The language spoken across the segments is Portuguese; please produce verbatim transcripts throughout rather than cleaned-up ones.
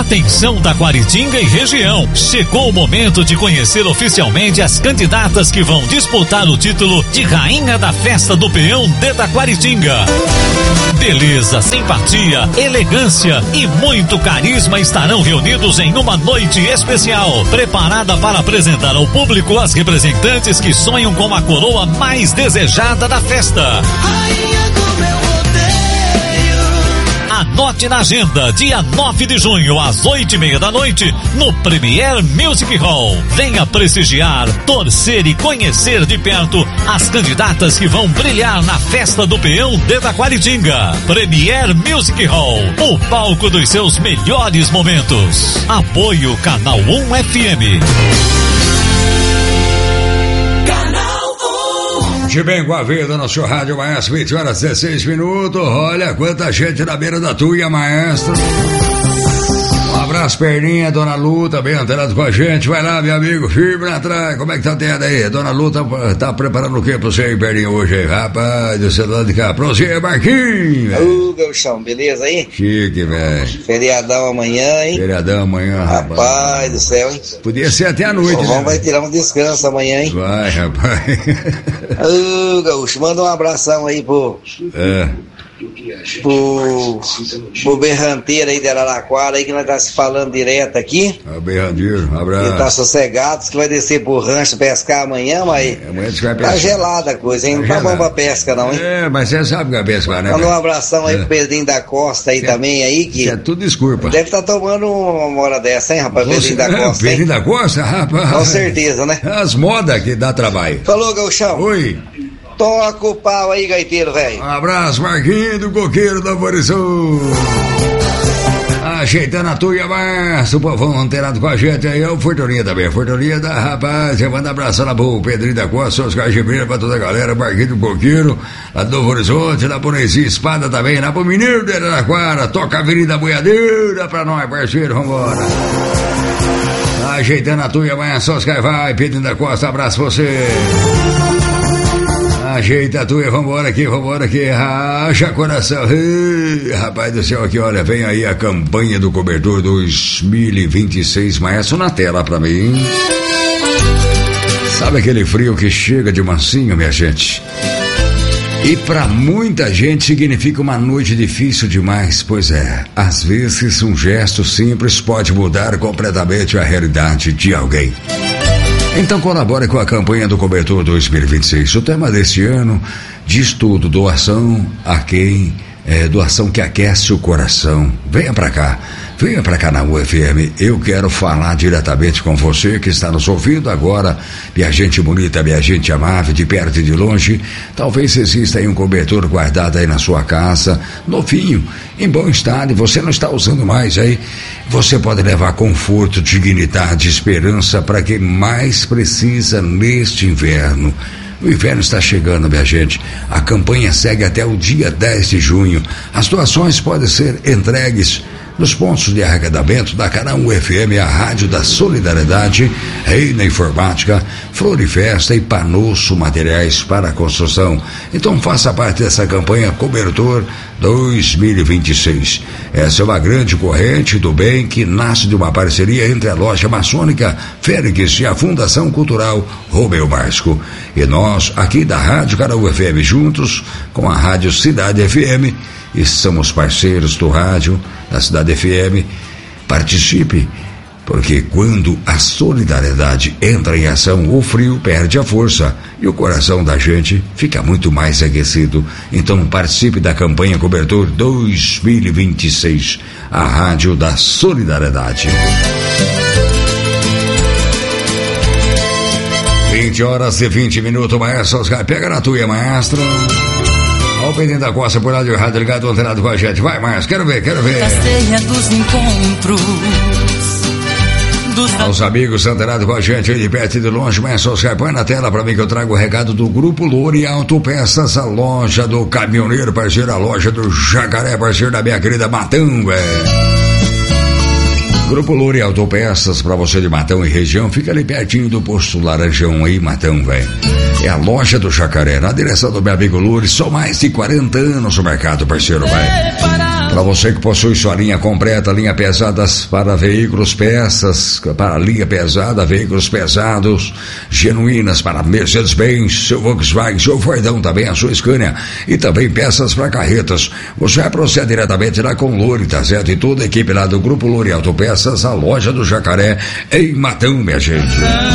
Atenção Taquaritinga e região, chegou o momento de conhecer oficialmente as candidatas que vão disputar o título de Rainha da Festa do Peão de Taquaritinga. Beleza, simpatia, elegância e muito carisma estarão reunidos em uma noite especial, preparada para apresentar ao público as representantes que sonham com a coroa mais desejada da festa. Rainha do meu Anote na agenda, dia nove de junho, às oito e meia da noite, no Premier Music Hall. Venha prestigiar, torcer e conhecer de perto as candidatas que vão brilhar na Festa do Peão de Taquaritinga. Premier Music Hall, o palco dos seus melhores momentos. Apoio Canal um F M. De bem com a vida no seu rádio, maestro, vinte horas e dezesseis minutos. Olha quanta gente na beira da tuia, maestro. Um abraço, Perninha, Dona Lu, também antenado com a gente. Vai lá, meu amigo, firme na trás. Como é que tá tendo aí? Dona Lu tá, tá preparando o que pra você aí, Perninha, hoje aí? Rapaz, do seu lado de cá. Pra você, Marquinhos. Ô, Gauchão, beleza aí? Chique, velho. Feriadão amanhã, hein? Feriadão amanhã, rapaz. Rapaz do céu, hein? Podia ser até a noite, né? Vamos vai tirar um descanso amanhã, hein? Vai, rapaz. Ô, Gaúcho, manda um abração aí pro... É. Pro, pro Berranteiro aí de Araraquara aí, que nós tá se falando direto aqui. É o Berranteiro, um abraço. Ele tá sossegado, que vai descer pro rancho pescar amanhã, mas é, amanhã vai tá gelada a coisa, hein? Não tá, tá bom pra pesca não, hein? É, mas você sabe que é pesca, né? Manda um abração aí é. pro Pedrinho da Costa aí que também aí, que... É tudo desculpa. Deve estar tá tomando uma hora dessa, hein, rapaz? Pedrinho da Costa, Pedrinho da Costa, rapaz? Com certeza, né? As modas que dá trabalho. Falou, Gauchão. Oi. Toca o pau aí, gaiteiro, velho. Um abraço, Marquinhos do Coqueiro da Borissul. Ajeitando a tuia, mas o povão antenado com a gente aí é o Fortuninha também. Fortuninha da rapaz, eu mando abraço lá pro Pedrinho da Costa, Oscar Gibrina, pra toda a galera, Marquinhos do Coqueiro, lá do Novo Horizonte, lá pro Nezinho Espada também, lá pro Mineiro de Araraquara, toca a Avenida Boiadeira pra nós, parceiro, vambora. Ajeitando a tuia, mas Oscar vai, Pedrinho da Costa, abraço pra você. Ajeita a tua, vambora aqui, vambora aqui, racha coração. Ei, rapaz do céu, aqui, olha, vem aí a campanha do cobertor dois mil e vinte e seis, maestro, na tela pra mim. Sabe aquele frio que chega de mansinho, minha gente? E pra muita gente significa uma noite difícil demais, pois é, às vezes um gesto simples pode mudar completamente a realidade de alguém. Então colabore com a campanha do Cobertor dois mil e vinte e seis. O tema deste ano diz tudo, doação a quem, é, doação que aquece o coração. Venha pra cá, venha pra cá na U F M. Eu quero falar diretamente com você que está nos ouvindo agora, minha gente bonita, minha gente amável, de perto e de longe. Talvez exista aí um cobertor guardado aí na sua casa, novinho, em bom estado, e você não está usando mais aí. Você pode levar conforto, dignidade, esperança para quem mais precisa neste inverno. O inverno está chegando, minha gente. A campanha segue até o dia dez de junho. As doações podem ser entregues nos pontos de arrecadamento da Canal U F M, a Rádio da Solidariedade, Reina Informática, Florifesta e Panosso Materiais para a Construção. Então faça parte dessa campanha Cobertor dois mil e vinte e seis. Essa é uma grande corrente do bem que nasce de uma parceria entre a loja maçônica Fênix e a Fundação Cultural Romeu Marsco. E nós, aqui da Rádio Canal U F M, juntos com a Rádio Cidade F M, e somos parceiros do rádio da Cidade F M. Participe, porque quando a solidariedade entra em ação, o frio perde a força e o coração da gente fica muito mais aquecido. Então participe da campanha Cobertor dois mil e vinte e seis, a Rádio da Solidariedade. vinte horas e vinte minutos, maestro Oscar, pega na tua, maestro. Olha o Pedrinho da Costa por lá de rádio ligado, antenado com a gente. Vai, Márcio, quero ver, quero ver. Casteia dos encontros. Dos... Aos amigos antenados com a gente aí de perto e de longe, Márcio Oscar, põe na tela pra mim que eu trago o recado do Grupo Loure Autopeças, a loja do caminhoneiro, parceiro, a loja do Jacaré, parceiro da minha querida Matão, velho. Grupo Loure Autopeças, pra você de Matão e região, fica ali pertinho do posto Laranjão aí, Matão, velho. É a loja do Jacaré, na direção do meu amigo Loure, só mais de quarenta anos no mercado, parceiro, vai. Para você que possui sua linha completa, linha pesadas para veículos, peças para linha pesada, veículos pesados, genuínas para Mercedes-Benz, seu Volkswagen, seu Fordão também, a sua Scania e também peças para carretas. Você vai proceder diretamente lá com o Lore, tá certo? E toda a equipe lá do Grupo Lore Autopeças, a loja do Jacaré em Matão, minha gente.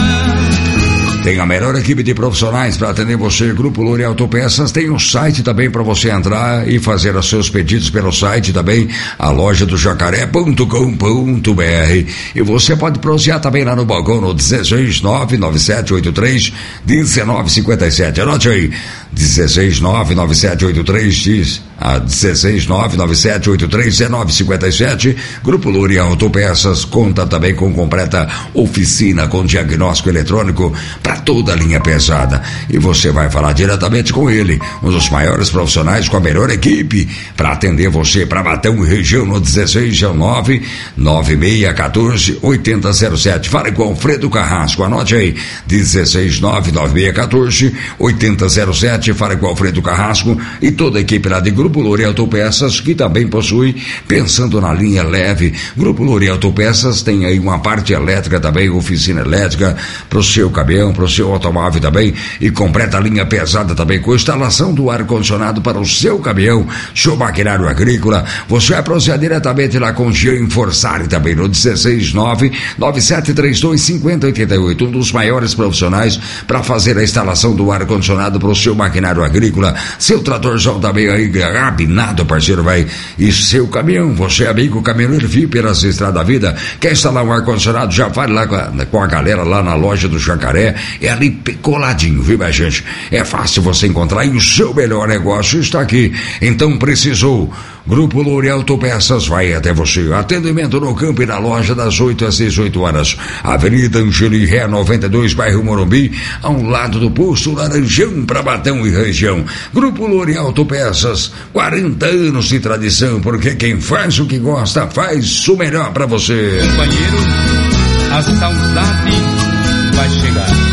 Tem a melhor equipe de profissionais para atender você, Grupo Lore Autopeças. Tem um site também para você entrar e fazer os seus pedidos pelo site também, a loja do jacaré ponto com ponto b r. E você pode prosear também lá no balcão no dezesseis nove nove sete oito três um nove cinco sete. Anote aí, dezesseis nove nove sete oito três a dezesseis nove nove sete oito três um nove cinco sete. Grupo Lore Autopeças conta também com completa oficina com diagnóstico eletrônico para toda a linha pesada. E você vai falar diretamente com ele, um dos maiores profissionais com a melhor equipe para atender você para Matão e região no dezesseis nove nove seis um quatro oito zero zero sete. Fale com Alfredo Carrasco, anote aí, dezesseis nove nove seis um quatro oito zero zero sete. Fale com Alfredo Carrasco e toda a equipe lá de Grupo Lore Autopeças, que também possui, pensando na linha leve. Grupo Lore Autopeças tem aí uma parte elétrica também, oficina elétrica para o seu caminhão, para o seu automóvel também, e completa a linha pesada também com instalação do ar-condicionado para o seu caminhão, seu maquinário agrícola. Você vai proceder diretamente lá com o Jean Forsari também no dezesseis nove nove sete três dois cinco zero oito oito, um dos maiores profissionais para fazer a instalação do ar-condicionado para o seu maquinário agrícola, seu tratorzão também aí, rabinado, parceiro, vai, e seu caminhão. Você, amigo caminhoneiro, vive pelas estradas da vida, quer instalar um ar-condicionado, já fale lá com a, com a galera lá na loja do Jacaré, é ali coladinho, viu, minha gente? É fácil você encontrar e o seu melhor negócio está aqui. Então precisou, Grupo Lore Autopeças vai até você. Atendimento no campo e na loja das oito às dezoito horas. Avenida Angeli Ré noventa e dois, bairro Morumbi, ao lado do posto Laranjão para Matão e região. Grupo Lore Autopeças, quarenta anos de tradição, porque quem faz o que gosta faz o melhor para você. Companheiro, a saudade vai chegar.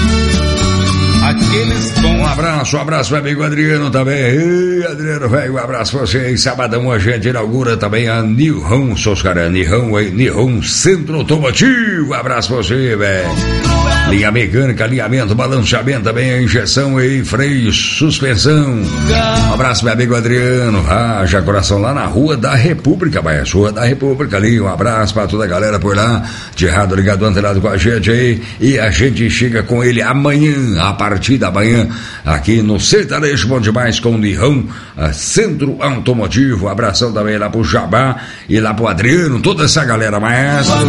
Aqueles bons... Um abraço, um abraço, meu amigo Adriano também. Ei, Adriano, velho, um abraço pra você. Sabadão a gente inaugura também a Nihon, seus caras, Nihon, Nihon Centro Automotivo. Um abraço pra você, velho. Linha mecânica, alinhamento, balanceamento também, a injeção e freio, suspensão. Um abraço, meu amigo Adriano. Ah, já coração lá na Rua da República, mas Rua da República ali. Um abraço pra toda a galera por lá. De errado ligado, antenado com a gente aí. E a gente chega com ele amanhã, a partir da manhã, aqui no Sertanejo Bom Demais com o Nihon Centro Automotivo. Um abração também lá pro Jabá e lá pro Adriano, toda essa galera, maestro.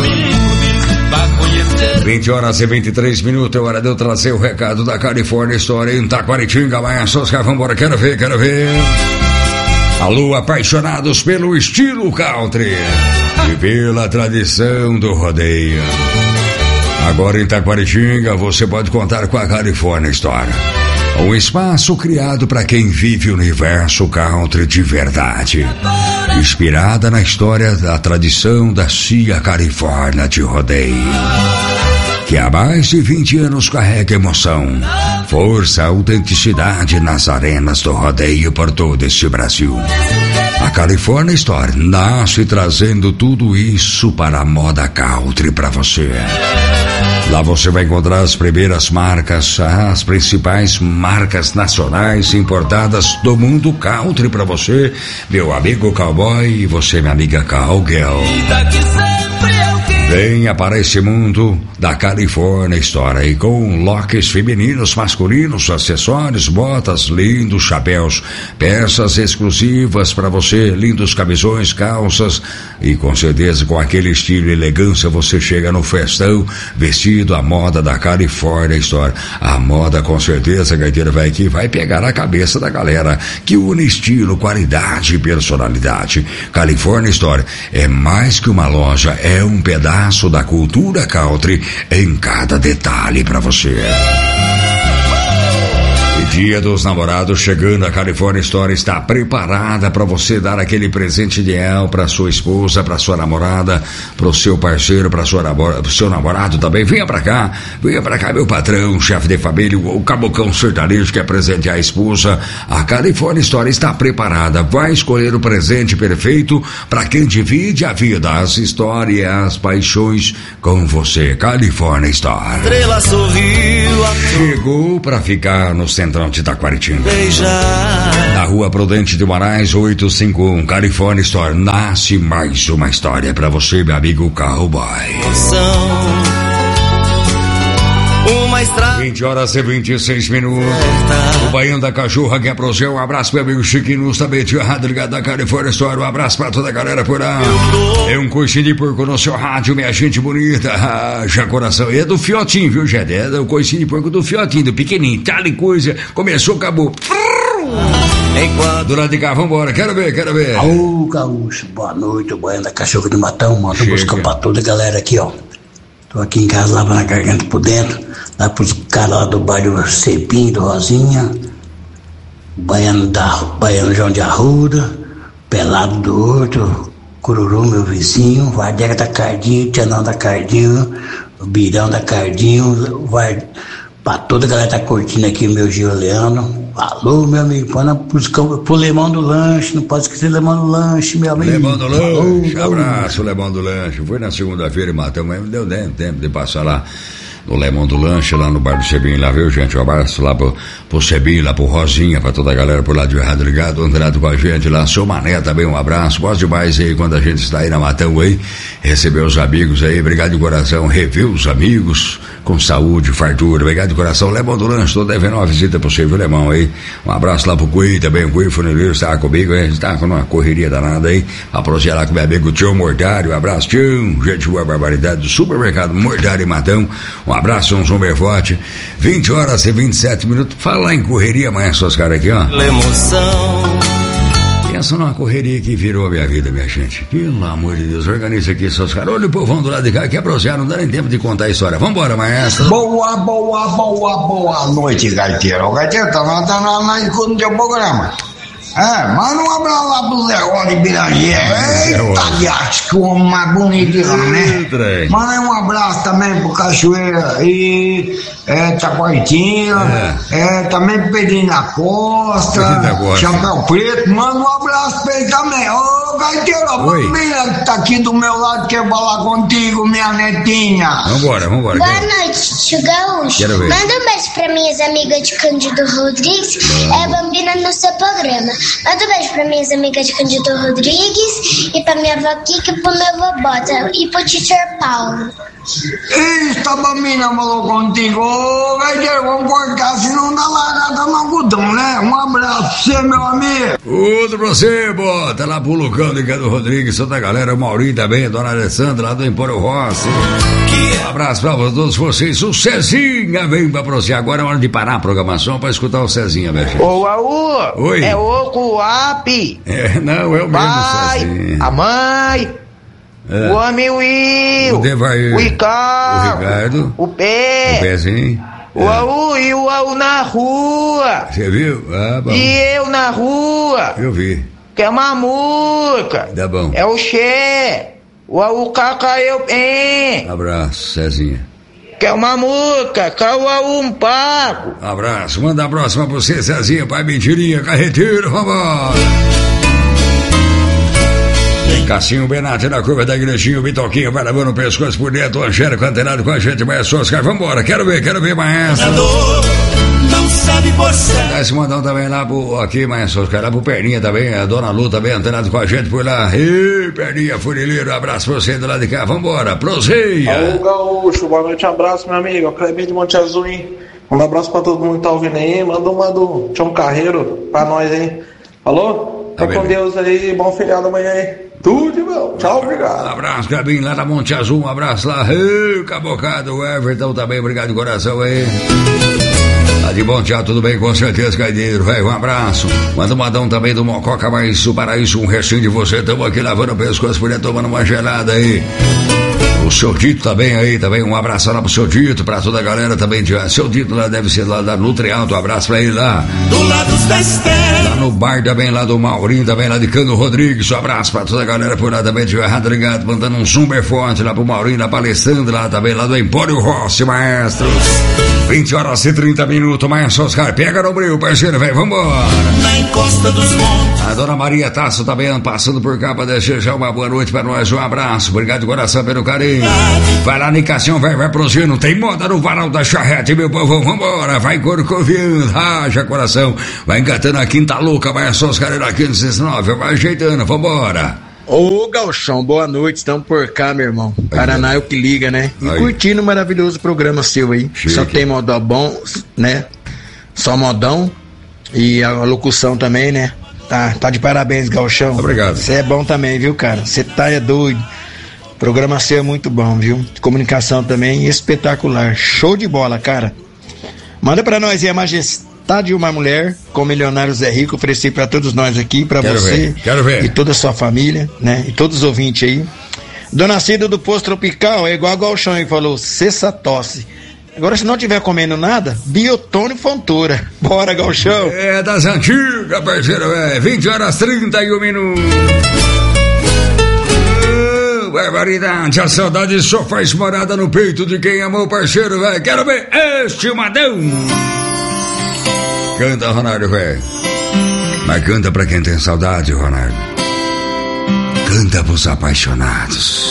vinte horas e vinte e três minutos, é hora de eu trazer o recado da Califórnia Store em Taquaritinga, maestros, que vamos embora, quero ver, quero ver. Alô, apaixonados pelo estilo country e pela tradição do rodeio. Agora em Taquaritinga você pode contar com a Califórnia Store, um espaço criado para quem vive o universo country de verdade, inspirada na história da tradição da Cia Califórnia de rodeio, que há mais de vinte anos carrega emoção, força, autenticidade nas arenas do rodeio por todo este Brasil. A Califórnia Store nasce trazendo tudo isso para a moda country para você. Lá você vai encontrar as primeiras marcas, as principais marcas nacionais importadas do mundo country para você, meu amigo cowboy, e você, minha amiga cowgirl. Venha para esse mundo da Califórnia Store e com locks femininos, masculinos, acessórios, botas, lindos chapéus, peças exclusivas para você, lindos camisões, calças e com certeza com aquele estilo e elegância você chega no festão vestido à moda da Califórnia Store. A moda com certeza, gaiteira, vai aqui, vai pegar a cabeça da galera que une estilo, qualidade e personalidade. Califórnia Store é mais que uma loja, é um pedaço da cultura country em cada detalhe para você. E Dia dos Namorados chegando, a California Store está preparada para você dar aquele presente ideal para sua esposa, para sua namorada, para o seu parceiro, para sua namorada, seu namorado também. Venha para cá, venha para cá, meu patrão, chefe de família, o cabocão sertanejo que é presentear a esposa. A California Store está preparada, vai escolher o presente perfeito para quem divide a vida, as histórias, as paixões com você. California Store. Estrela sorriu, chegou para ficar no centrão de Itaquaritinga. Beijar. Na Rua Prudente de Moraes, oitocentos e cinquenta e um, California Store. Nasce mais uma história para você, meu amigo Cowboy. Uma estrada. vinte horas e vinte e seis minutos. O Baiano da Cachorra quer pro céu. Um abraço meu amigo Chiquinho, também de rádio ligado da California Store. Um abraço pra toda a galera por lá. É um coicinho de porco no seu rádio, minha gente bonita. Ah, já coração. É do fiotinho, viu, gente? É do coicinho de porco do fiotinho, do pequenininho. Tal e coisa. Começou, acabou. Enquanto... Do lado de cá, vambora. Quero ver, quero ver. Ô, Gaúcho, boa noite. O Baiano da Cachorra de Matão. Manda buscar pra toda a galera aqui, ó. Tô aqui em casa lavando a garganta por dentro. Lá pros caras lá do bairro Cepim, do Rosinha. Baiano da Baiano João de Arruda. Pelado do Horto. Cururu, meu vizinho. Vardeca da Cardinho. Tianão da Cardinho. O Birão da Cardinho. Vai pra toda a galera que tá curtindo aqui, meu Giuliano. Alô, meu amigo, põe na busca pro Lemão do Lanche, não pode esquecer Lemão do Lanche, meu amigo. Lemão do Lanche, alô, abraço, alô. Lemão do Lanche. Foi na segunda-feira e matamos, mas não deu tempo de passar lá no Lemão do Lanche, lá no bar do Sebinho, lá, viu, gente? Um abraço lá pro, pro Sebinho, lá pro Rosinha, pra toda a galera por lá de Rádio Ligado, Andrado com a gente lá, seu Mané também, um abraço. Gosto demais aí quando a gente está aí na Matão aí, receber os amigos aí, obrigado de coração, rever os amigos com saúde, fartura, obrigado de coração. Lemão do Lanche, tô devendo uma visita pro seu, viu, Lemão aí? Um abraço lá pro Cui também, o Cui Funileiro está comigo, a gente tá com uma correria danada aí, aproximar lá com meu amigo Tio Mortário, um abraço, tio, gente boa, barbaridade do supermercado Mortário e Matão. Um abraço, um super forte. vinte horas e vinte e sete minutos. Falar em correria, mas essas caras aqui, ó. Emoção. Pensa numa correria que virou a minha vida, minha gente. Pelo amor de Deus, organiza aqui seus caras. Olha o povão do lado de cá que aproximar, não dá nem tempo de contar a história. Vambora, maestro. Boa, boa, boa, boa noite, gaiteiro. O gaiteiro tá na, tá na, na escuta do teu programa. É, manda um abraço lá pro Zé Roda de Birangueira. Eita, que acho que o homem mais bonito de lá, né? Manda um abraço também pro Cachoeira e é, Taquaritinga, é. é, também pro Pedrinho da Costa, Chapéu Preto. Manda um abraço pra ele também. Ô, gaiteiro, a família que tá aqui do meu lado quer falar contigo, minha netinha. Vambora, vambora. Boa noite, tio Gaúcho. Manda um beijo pra minhas amigas de Cândido Rodrigues. É Bambina no seu programa. Manda um beijo pra minhas amigas de Cândido Rodrigues e pra minha avó Kika e pro meu avô Bota e pro teacher Paulo. Eita, Bambina falou contigo. Ô, gaiteiro, vamos cortar, senão dá largada no algodão, né? Um abraço pra você, meu amigo. Outro pra você, Bota, lá pro Lucão de Cândido Rodrigues, toda a galera, o Maurinho também, a dona Alessandra, lá do Empório Rossi. Um abraço pra todos vocês. O Cezinha vem pra você. Agora é hora de parar a programação pra escutar o Cezinha, velho. Ô, Aú! Oi! É o Coap! É, não, é o mesmo pai, Cezinha. A mãe! É. O homem Will! O Devair! O Ricardo! O Ricardo! O Pé! O Pézinho! O é. Aú e o Aú na rua! Você viu? Ah, bom. E eu na rua! Eu vi. Que é uma música! Tá bom. É o Xé! O Aú Caca eu Pé! Abraço, Cezinha. Que é uma música, calma um papo. Abraço, manda a próxima pra você, Cezinha, pai Mentirinha, carreteiro, vambora. Cassinho Benatti na curva da Igrejinha, o Bitoquinho vai levando o pescoço por dentro, o Angélico antenado com a gente, Maestro Oscar, vambora, quero ver, quero ver, Maestro. Não sabe por certo. Dá esse mandão também lá pro, aqui, Maestro Oscar, lá pro Perninha também, a Dona Lu também antenado com a gente por lá. Ei, Perninha, funileiro, abraço pra você do lado de cá, vambora, proseia. Alô, Gaúcho, boa noite, abraço, meu amigo, o Clebinho de Monte Azul, hein? Um abraço pra todo mundo que tá ouvindo aí, manda uma do Tião Carreiro pra nós aí. Alô? Tá com Deus aí, bom feriado amanhã aí. Tudo, meu. Tchau, obrigado. Um abraço, Clebinho, lá da Monte Azul, um abraço lá. Ei, cabocado, o Everton também, obrigado de coração aí. Tá de bom, tchau, tudo bem? Com certeza, Caideiro, velho, um abraço. Manda um madão também do Mococa, mas o Paraíso, um restinho de você. Tamo aqui lavando o pescoço, por aí, tomando uma gelada aí. O seu Dito também aí, também um abraço lá pro seu Dito, pra toda a galera também. De, seu Dito lá deve ser lá da Nutrialto, um abraço pra ele lá. Do lado da Estela. Lá no bar também, lá do Maurinho, também lá de Cano Rodrigues, um abraço pra toda a galera por lá também de Radrigado, mandando um super forte lá pro Maurinho, lá pra Alessandra, lá também, lá do Empório Rossi, maestro. vinte horas e trinta minutos, maestro Oscar, pega no bril, parceiro, velho, vambora. Na encosta dos montes. A dona Maria Tasso também passando por cá pra desejar uma boa noite pra nós, um abraço, obrigado de coração pelo carinho. Vai lá, Nicação, vai, vai pro Zino, tem moda no varal da charrete, meu povo, vambora, vai corcoviando, raja coração, vai engatando a Quinta Louca, maestro Oscar, na quinhentos e dezenove, vai ajeitando, vambora. Ô Gauchão, boa noite, estamos por cá, meu irmão. Paraná é o que liga, né? E aí, curtindo o maravilhoso programa seu aí. Chique. Só tem modão bom, né? Só modão. E a locução também, né? Tá, tá de parabéns, Gauchão. Obrigado. Você é bom também, viu, cara? Você tá é doido. O programa seu é muito bom, viu? Comunicação também espetacular. Show de bola, cara. Manda pra nós aí a majestade de uma mulher com o milionário Zé Rico, oferecer pra todos nós aqui, pra quero você ver, quero ver. E toda a sua família, né? E todos os ouvintes aí. Dona Cida do Posto Tropical é igual a Gauchão e falou, cessa tosse. Agora, se não tiver comendo nada, Biotônio Fontoura. Bora, Gauchão. É das antigas, parceiro, é vinte horas trinta e um minutos. Oh, barbaridade, a saudade só faz morada no peito de quem amou, parceiro, velho. Quero ver estimadão. Canta, Ronaldo, velho. Mas canta pra quem tem saudade, Ronaldo. Canta pros apaixonados.